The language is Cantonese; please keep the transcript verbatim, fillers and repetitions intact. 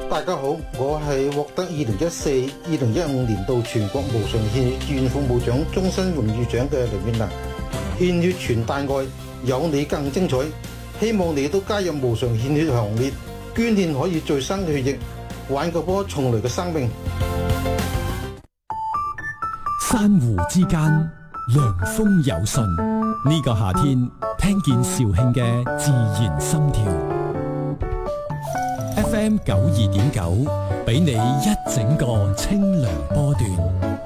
大家好，我係獲得二零一四、二零一五年度全國無償獻血志願服務獎終身榮譽獎嘅梁遠能。獻血傳大愛，有你更精彩。希望你都加入無償獻血行列，捐獻可以再生血液，挽救波重來嘅生命。 珊瑚之間，涼風有信。呢、這個夏天，聽見肇慶嘅自然心跳。F M 九二點九，俾你一整個清涼波段。